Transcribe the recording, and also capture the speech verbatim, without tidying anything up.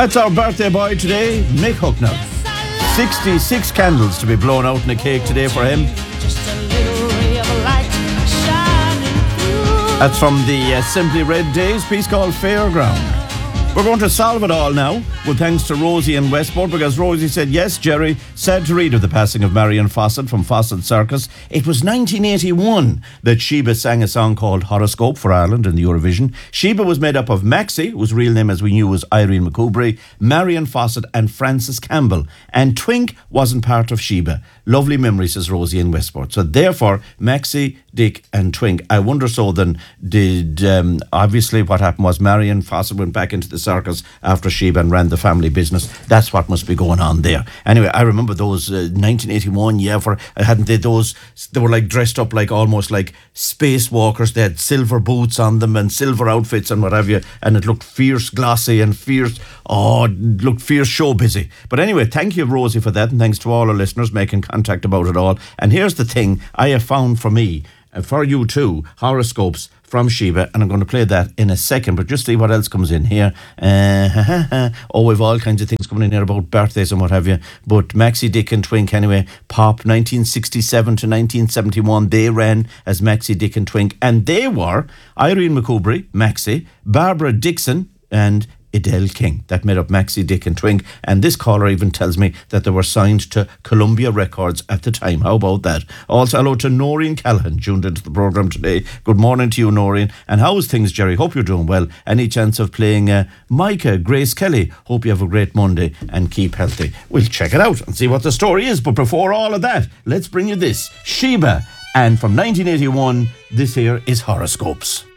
That's our birthday boy today, Mick Hucknall. sixty-six candles to be blown out in a cake today for him. That's from the uh, Simply Red Days piece called Fairground. We're going to solve it all now, with thanks to Rosie in Westport, because Rosie said, yes, Jerry, sad to read of the passing of Marion Fawcett from Fawcett Circus. It was nineteen eighty-one that Sheba sang a song called Horoscope for Ireland in the Eurovision. Sheba was made up of Maxie, whose real name as we knew was Irene McCoubrey, Marion Fawcett and Frances Campbell. And Twink wasn't part of Sheba. Lovely memory, says Rosie in Westport. So therefore, Maxie, Dick and Twink. I wonder so then, did, um, obviously what happened was Marion Fawcett went back into the circus after Sheba and ran the family business. That's what must be going on there. Anyway, I remember those uh, nineteen eighty-one, yeah, for hadn't they those, they were like dressed up like almost like spacewalkers. They had silver boots on them and silver outfits and what have you, and it looked fierce, glossy and fierce. Oh, it looked fierce, show busy. But anyway, thank you, Rosie, for that, and thanks to all our listeners making contact about it all. And here's the thing I have found for me, and for you too, horoscopes from Sheba, and I'm going to play that in a second, but just see what else comes in here. Uh, oh, we've all kinds of things coming in here about birthdays and what have you, but Maxie, Dick and Twink anyway. Pop, nineteen sixty-seven to nineteen seventy-one, they ran as Maxie, Dick and Twink, and they were Irene McCoubrey, Maxie, Barbara Dixon and Adele King. That made up Maxie, Dick and Twink, and this caller even tells me that they were signed to Columbia Records at the time. How about that? Also, hello to Noreen Callahan, tuned into the programme today. Good morning to you, Noreen. And how's things, Jerry? Hope you're doing well. Any chance of playing uh, Micah, Grace Kelly? Hope you have a great Monday and keep healthy. We'll check it out and see what the story is, but before all of that, let's bring you this. Sheba, and from nineteen eighty-one, this here is Horoscopes.